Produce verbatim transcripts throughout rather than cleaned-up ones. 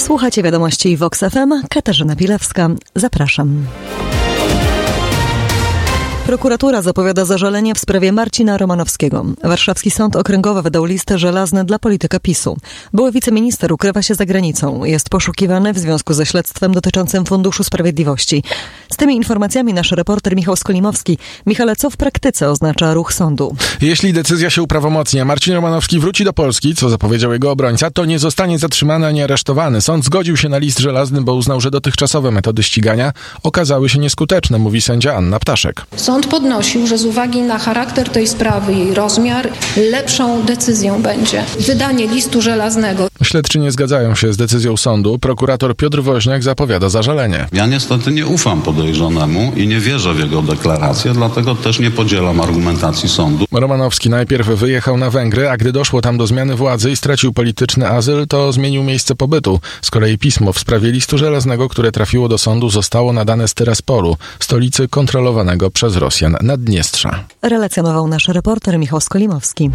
Słuchacie wiadomości Vox F M. Katarzyna Pilewska. Zapraszam. Prokuratura zapowiada zażalenie w sprawie Marcina Romanowskiego. Warszawski Sąd Okręgowy wydał list żelazny dla polityka PiSu. Były wiceminister ukrywa się za granicą. Jest poszukiwany w związku ze śledztwem dotyczącym Funduszu Sprawiedliwości. Z tymi informacjami nasz reporter Michał Skolimowski. Michale, co w praktyce oznacza ruch sądu? Jeśli decyzja się uprawomocni, a Marcin Romanowski wróci do Polski, co zapowiedział jego obrońca, to nie zostanie zatrzymany ani aresztowany. Sąd zgodził się na list żelazny, bo uznał, że dotychczasowe metody ścigania okazały się nieskuteczne, mówi sędzia Anna Ptaszek. Sąd podnosił, że z uwagi na charakter tej sprawy i jej rozmiar, lepszą decyzją będzie wydanie listu żelaznego. Śledczy nie zgadzają się z decyzją sądu. Prokurator Piotr Woźniak zapowiada zażalenie. Ja niestety nie ufam podejrzanemu i nie wierzę w jego deklarację, dlatego też nie podzielam argumentacji sądu. Romanowski najpierw wyjechał na Węgry, a gdy doszło tam do zmiany władzy i stracił polityczny azyl, to zmienił miejsce pobytu. Z kolei pismo w sprawie listu żelaznego, które trafiło do sądu, zostało nadane z Tyraspolu, stolicy kontrolowanego przez Rosjan Naddniestrza. Relacjonował nasz reporter Michał Skolimowski.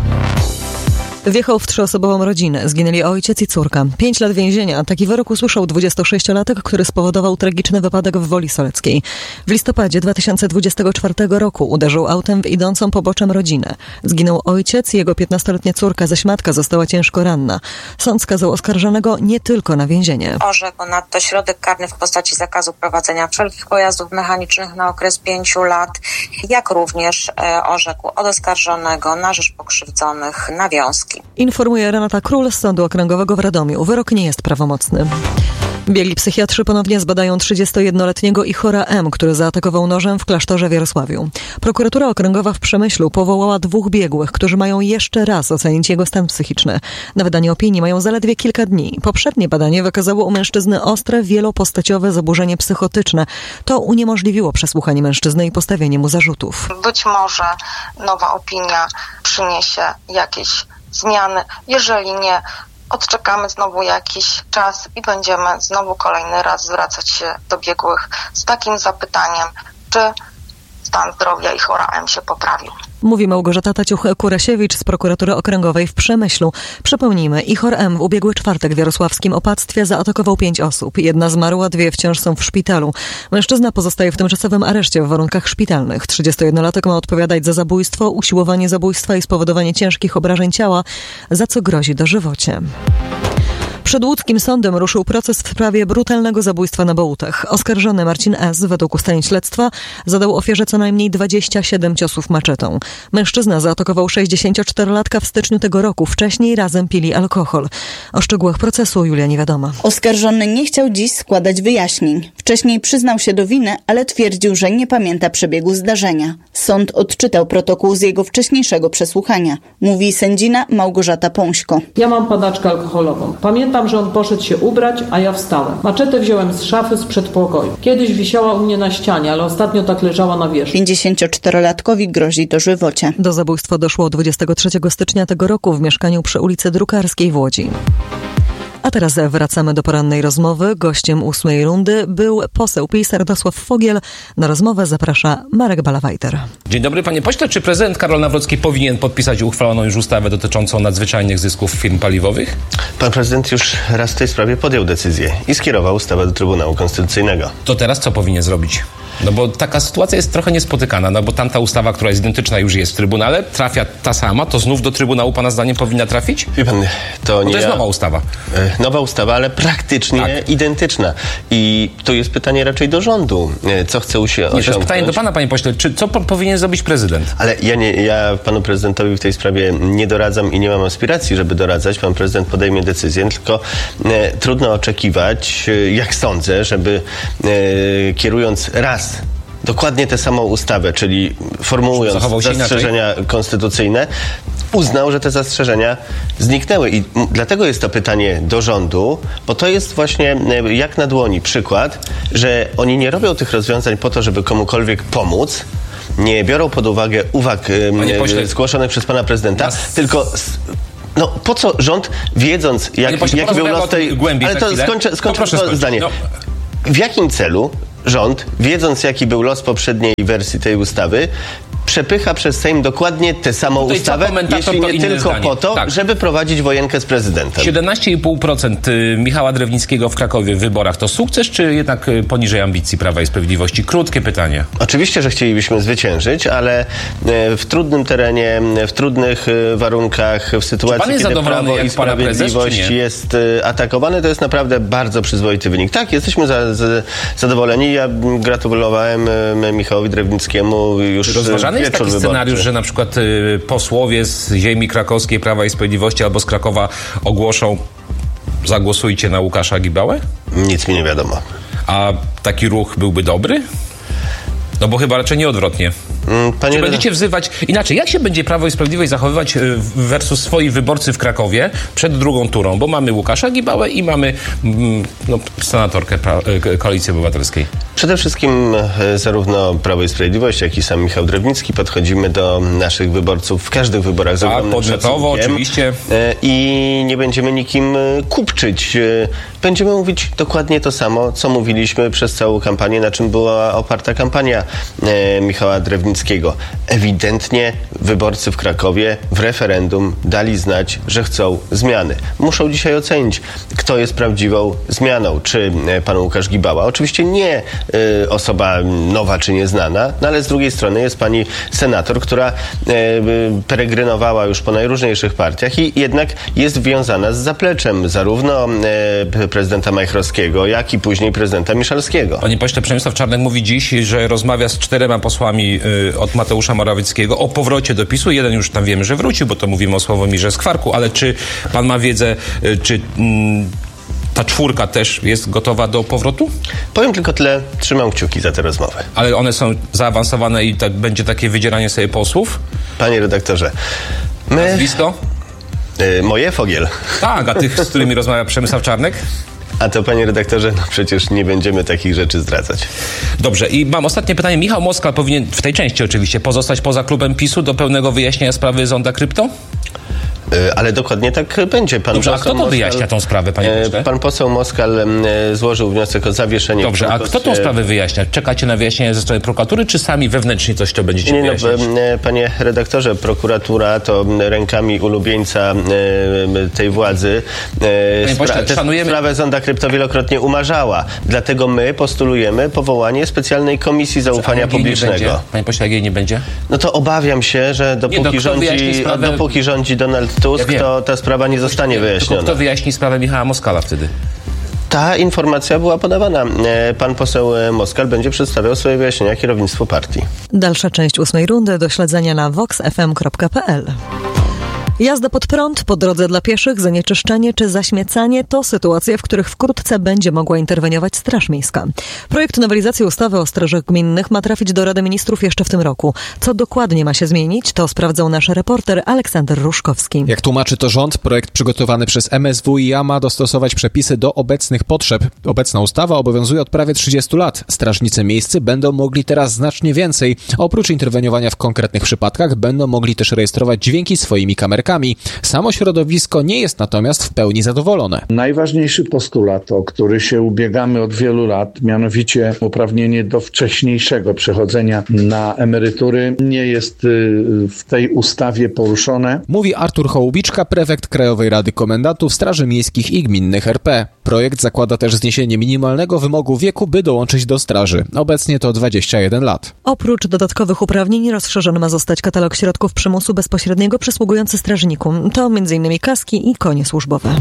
Wjechał w trzyosobową rodzinę. Zginęli ojciec i córka. Pięć lat więzienia. Taki wyrok usłyszał dwudziestosześciolatek, który spowodował tragiczny wypadek w Woli Soleckiej. W listopadzie dwa tysiące dwudziestego czwartego roku uderzył autem w idącą poboczem rodzinę. Zginął ojciec i jego piętnastoletnia córka, zaś matka została ciężko ranna. Sąd skazał oskarżonego nie tylko na więzienie. Orzekł ponadto środek karny w postaci zakazu prowadzenia wszelkich pojazdów mechanicznych na okres pięciu lat, jak również e, orzekł od oskarżonego na rzecz pokrzywdzonych nawiązki. Informuje Renata Król z Sądu Okręgowego w Radomiu. Wyrok nie jest prawomocny. Biegli psychiatrzy ponownie zbadają trzydziestojednoletniego Ichora M., który zaatakował nożem w klasztorze w Jarosławiu. Prokuratura Okręgowa w Przemyślu powołała dwóch biegłych, którzy mają jeszcze raz ocenić jego stan psychiczny. Na wydanie opinii mają zaledwie kilka dni. Poprzednie badanie wykazało u mężczyzny ostre, wielopostaciowe zaburzenie psychotyczne. To uniemożliwiło przesłuchanie mężczyzny i postawienie mu zarzutów. Być może nowa opinia przyniesie jakieś zmiany. Jeżeli nie, odczekamy znowu jakiś czas i będziemy znowu kolejny raz zwracać się do biegłych z takim zapytaniem, czy stan zdrowia Ichora M. się poprawił. Mówi Małgorzata Taciuch-Kurasiewicz z Prokuratury Okręgowej w Przemyślu. Przypomnijmy, Ichor M. w ubiegły czwartek w jarosławskim opactwie zaatakował pięć osób. Jedna zmarła, dwie wciąż są w szpitalu. Mężczyzna pozostaje w tymczasowym areszcie w warunkach szpitalnych. trzydziestojednolatek ma odpowiadać za zabójstwo, usiłowanie zabójstwa i spowodowanie ciężkich obrażeń ciała, za co grozi dożywocie. Przed łódzkim sądem ruszył proces w sprawie brutalnego zabójstwa na Bołutach. Oskarżony Marcin S., według ustaleń śledztwa, zadał ofierze co najmniej dwadzieścia siedem ciosów maczetą. Mężczyzna zaatakował sześćdziesięcioczterolatka w styczniu tego roku. Wcześniej razem pili alkohol. O szczegółach procesu Julia Niewiadoma. Oskarżony nie chciał dziś składać wyjaśnień. Wcześniej przyznał się do winy, ale twierdził, że nie pamięta przebiegu zdarzenia. Sąd odczytał protokół z jego wcześniejszego przesłuchania. Mówi sędzina Małgorzata Pąśko. Ja mam padaczkę alkoholową. Pamiętam, że on poszedł się ubrać, a ja wstałem. Maczetę wziąłem z szafy z przedpokoju. Kiedyś wisiała u mnie na ścianie, ale ostatnio tak leżała na wierzchu. pięćdziesięcioczterolatkowi grozi dożywocie. Do zabójstwa doszło dwudziestego trzeciego stycznia tego roku w mieszkaniu przy ulicy Drukarskiej w Łodzi. A teraz wracamy do porannej rozmowy. Gościem ósmej rundy był poseł PiS Radosław Fogiel. Na rozmowę zaprasza Marek Balawajter. Dzień dobry, panie pośle. Czy prezydent Karol Nawrocki powinien podpisać uchwaloną już ustawę dotyczącą nadzwyczajnych zysków firm paliwowych? Pan prezydent już raz w tej sprawie podjął decyzję i skierował ustawę do Trybunału Konstytucyjnego. To teraz co powinien zrobić? No bo taka sytuacja jest trochę niespotykana, no bo tamta ustawa, która jest identyczna, już jest w Trybunale, trafia ta sama, to znów do Trybunału pana zdaniem powinna trafić? Wie pan, to nie bo to jest ja... nowa ustawa. Nowa ustawa, ale praktycznie tak. identyczna. I to jest pytanie raczej do rządu, co chce usi- nie, osiągnąć. To jest pytanie do pana, panie pośle, czy, co po, powinien zrobić prezydent? Ale ja, nie, ja panu prezydentowi w tej sprawie nie doradzam i nie mam aspiracji, żeby doradzać. Pan prezydent podejmie decyzję, tylko e, trudno oczekiwać, e, jak sądzę, żeby e, kierując raz dokładnie tę samą ustawę, czyli formułując zastrzeżenia inaczej. konstytucyjne, uznał, że te zastrzeżenia zniknęły. I dlatego jest to pytanie do rządu, bo to jest właśnie jak na dłoni przykład, że oni nie robią tych rozwiązań po to, żeby komukolwiek pomóc, nie biorą pod uwagę uwag pośle, zgłoszonych przez pana prezydenta, nas... tylko... No po co rząd, wiedząc jak, pośle, jaki był los tej... Głębiej ale to skończę, skończę no, to zdanie. No. W jakim celu rząd, wiedząc jaki był los poprzedniej wersji tej ustawy, przepycha przez Sejm dokładnie tę samą Tutaj ustawę, jeśli nie tylko zdanie. po to, tak. żeby prowadzić wojenkę z prezydentem. siedemnaście i pół procent Michała Drewnickiego w Krakowie w wyborach to sukces, czy jednak poniżej ambicji Prawa i Sprawiedliwości? Krótkie pytanie. Oczywiście, że chcielibyśmy zwyciężyć, ale w trudnym terenie, w trudnych warunkach, w sytuacji, kiedy Prawo i Sprawiedliwość jest atakowane, to jest naprawdę bardzo przyzwoity wynik. Tak, jesteśmy za, za, zadowoleni. Ja gratulowałem Michałowi Drewnickiemu już rozważany jest taki wyborczy. scenariusz, że na przykład y, posłowie z ziemi krakowskiej Prawa i Sprawiedliwości albo z Krakowa ogłoszą: zagłosujcie na Łukasza Gibałę? Nic mi nie wiadomo. A taki ruch byłby dobry? No bo chyba raczej nie odwrotnie. Panie Czy będziecie wzywać... Inaczej, jak się będzie Prawo i Sprawiedliwość zachowywać versus swoi wyborcy w Krakowie przed drugą turą? Bo mamy Łukasza Gibałę i mamy no, senatorkę pra- Koalicji Obywatelskiej. Przede wszystkim zarówno Prawo i Sprawiedliwość, jak i sam Michał Drewnicki podchodzimy do naszych wyborców w każdych wyborach z tak, ogromnym podmiotowo, oczywiście. I nie będziemy nikim kupczyć. Będziemy mówić dokładnie to samo, co mówiliśmy przez całą kampanię, na czym była oparta kampania Michała Drewnickiego. Ewidentnie wyborcy w Krakowie w referendum dali znać, że chcą zmiany. Muszą dzisiaj ocenić, kto jest prawdziwą zmianą. Czy pan Łukasz Gibała? Oczywiście nie y, osoba nowa czy nieznana, no ale z drugiej strony jest pani senator, która y, peregrynowała już po najróżniejszych partiach i jednak jest wiązana z zapleczem zarówno y, prezydenta Majchrowskiego, jak i później prezydenta Miszalskiego. Panie pośle, Przemysław Czarnek mówi dziś, że rozmawia z czterema posłami y, od Mateusza Morawieckiego o powrocie do PiSu. Jeden już tam wiemy, że wrócił, bo to mówimy o Sławomirze Skwarku, ale czy pan ma wiedzę, y, czy... Mm, ta czwórka też jest gotowa do powrotu? Powiem tylko tyle, trzymam kciuki za te rozmowy. Ale one są zaawansowane i tak będzie takie wydzieranie sobie posłów? Panie redaktorze, my... Nazwisko? Y, moje Fogiel. Tak, a tych, z którymi rozmawia Przemysław Czarnek? A to, panie redaktorze, no przecież nie będziemy takich rzeczy zdradzać. Dobrze, i mam ostatnie pytanie. Michał Moskal powinien, w tej części oczywiście, pozostać poza klubem PiSu do pełnego wyjaśnienia sprawy Zonda Krypto? Ale dokładnie tak będzie. Pan Dobrze, a kto to Moskal, wyjaśnia tą sprawę, panie pośle? Pan poseł Moskal złożył wniosek o zawieszenie. Dobrze, a kto tą sprawę wyjaśnia? Czekacie na wyjaśnienie ze strony prokuratury, czy sami wewnętrznie coś to będziecie nie, wyjaśniać? No, panie redaktorze, prokuratura to rękami ulubieńca tej władzy panie pośle, spra- szanujemy... sprawę Zonda Krypto wielokrotnie umarzała. Dlatego my postulujemy powołanie specjalnej komisji zaufania publicznego. Panie pośle, jak jej nie będzie? No to obawiam się, że dopóki, nie, no, rządzi, sprawę... dopóki rządzi Donald Tusk, ja to ta sprawa nie zostanie wyjaśniona. Tylko kto wyjaśni sprawę Michała Moskala wtedy? Ta informacja była podawana. Pan poseł Moskal będzie przedstawiał swoje wyjaśnienia kierownictwu partii. Dalsza część ósmej rundy do śledzenia na vox f m kropka p l. Jazda pod prąd, po drodze dla pieszych, zanieczyszczenie czy zaśmiecanie to sytuacje, w których wkrótce będzie mogła interweniować Straż Miejska. Projekt nowelizacji ustawy o strażach gminnych ma trafić do Rady Ministrów jeszcze w tym roku. Co dokładnie ma się zmienić, to sprawdzał nasz reporter Aleksander Ruszkowski. Jak tłumaczy to rząd, projekt przygotowany przez M S W i A ma dostosować przepisy do obecnych potrzeb. Obecna ustawa obowiązuje od prawie trzydziestu lat. Strażnicy miejscy będą mogli teraz znacznie więcej. Oprócz interweniowania w konkretnych przypadkach będą mogli też rejestrować dźwięki swoimi kamerkami. Samo środowisko nie jest natomiast w pełni zadowolone. Najważniejszy postulat, o który się ubiegamy od wielu lat, mianowicie uprawnienie do wcześniejszego przechodzenia na emerytury, nie jest w tej ustawie poruszone. Mówi Artur Hołubiczka, prefekt Krajowej Rady Komendantów Straży Miejskich i Gminnych R P. Projekt zakłada też zniesienie minimalnego wymogu wieku, by dołączyć do straży. Obecnie to dwadzieścia jeden lat. Oprócz dodatkowych uprawnień rozszerzony ma zostać katalog środków przymusu bezpośredniego przysługujący strażnikom. To między innymi kaski i konie służbowe.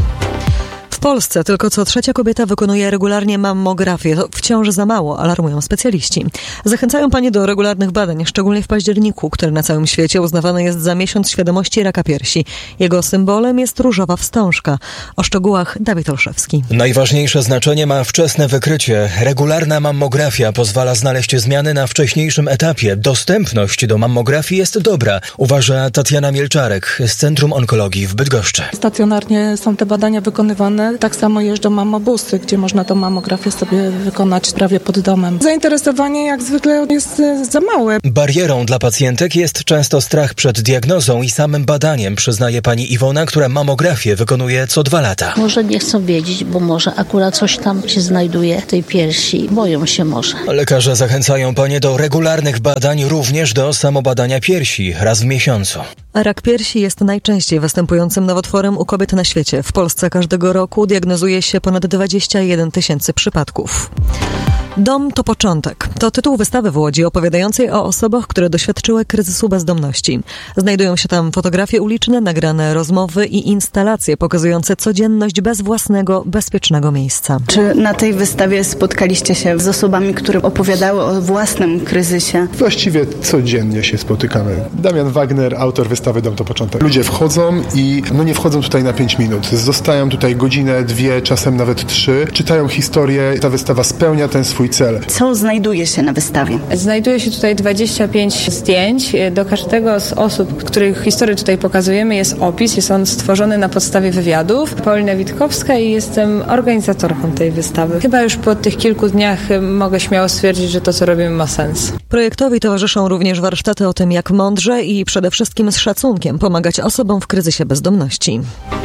W Polsce tylko co trzecia kobieta wykonuje regularnie mammografię. To wciąż za mało, alarmują specjaliści. Zachęcają panie do regularnych badań, szczególnie w październiku, który na całym świecie uznawany jest za miesiąc świadomości raka piersi. Jego symbolem jest różowa wstążka. O szczegółach Dawid Olszewski. Najważniejsze znaczenie ma wczesne wykrycie. Regularna mammografia pozwala znaleźć zmiany na wcześniejszym etapie. Dostępność do mammografii jest dobra, uważa Tatiana Mielczarek z Centrum Onkologii w Bydgoszczy. Stacjonarnie są te badania wykonywane. ale tak samo jeżdżą mamobusy, gdzie można tą mamografię sobie wykonać prawie pod domem. Zainteresowanie jak zwykle jest za małe. Barierą dla pacjentek jest często strach przed diagnozą i samym badaniem, przyznaje pani Iwona, która mamografię wykonuje co dwa lata. Może nie chcą wiedzieć, bo może akurat coś tam się znajduje w tej piersi. Boją się może. Lekarze zachęcają panie do regularnych badań, również do samobadania piersi raz w miesiącu. Rak piersi jest najczęściej występującym nowotworem u kobiet na świecie. W Polsce każdego roku diagnozuje się ponad dwadzieścia jeden tysięcy przypadków. Dom to początek. To tytuł wystawy w Łodzi opowiadającej o osobach, które doświadczyły kryzysu bezdomności. Znajdują się tam fotografie uliczne, nagrane rozmowy i instalacje pokazujące codzienność bez własnego, bezpiecznego miejsca. Czy na tej wystawie spotkaliście się z osobami, które opowiadały o własnym kryzysie? Właściwie codziennie się spotykamy. Damian Wagner, autor wystawy Dom to początek. Ludzie wchodzą i no nie wchodzą tutaj na pięć minut. Zostają tutaj godzinę, dwie, czasem nawet trzy. Czytają historię. Ta wystawa spełnia ten swój cel. Co znajduje się na wystawie? Znajduje się tutaj dwadzieścia pięć zdjęć. Do każdego z osób, których historię tutaj pokazujemy, jest opis. Jest on stworzony na podstawie wywiadów. Paulina Witkowska i jestem organizatorką tej wystawy. Chyba już po tych kilku dniach mogę śmiało stwierdzić, że to, co robimy, ma sens. Projektowi towarzyszą również warsztaty o tym, jak mądrze i przede wszystkim z szacunkiem pomagać osobom w kryzysie bezdomności.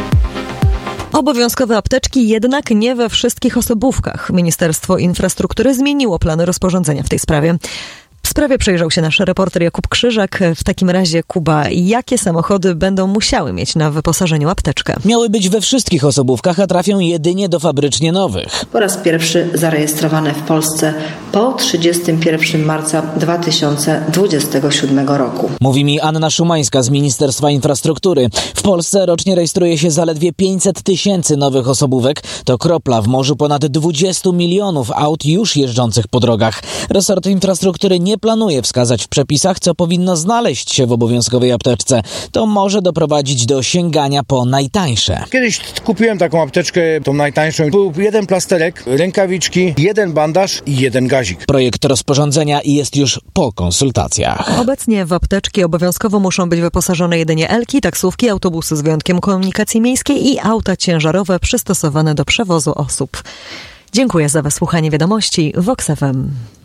Obowiązkowe apteczki jednak nie we wszystkich osobówkach. Ministerstwo Infrastruktury zmieniło plany rozporządzenia w tej sprawie. W sprawie przejrzał się nasz reporter Jakub Krzyżak. W takim razie, Kuba, jakie samochody będą musiały mieć na wyposażeniu apteczkę? Miały być we wszystkich osobówkach, a trafią jedynie do fabrycznie nowych. Po raz pierwszy zarejestrowane w Polsce po trzydziestego pierwszego marca dwa tysiące dwudziestego siódmego roku. Mówi mi Anna Szumańska z Ministerstwa Infrastruktury. W Polsce rocznie rejestruje się zaledwie pięćset tysięcy nowych osobówek. To kropla w morzu ponad dwudziestu milionów aut już jeżdżących po drogach. Resort Infrastruktury nie planuje wskazać w przepisach, co powinno znaleźć się w obowiązkowej apteczce. To może doprowadzić do sięgania po najtańsze. Kiedyś kupiłem taką apteczkę, tą najtańszą. Był jeden plasterek, rękawiczki, jeden bandaż i jeden gazik. Projekt rozporządzenia jest już po konsultacjach. Obecnie w apteczki obowiązkowo muszą być wyposażone jedynie elki, taksówki, autobusy z wyjątkiem komunikacji miejskiej i auta ciężarowe przystosowane do przewozu osób. Dziękuję za wysłuchanie wiadomości Vox F M.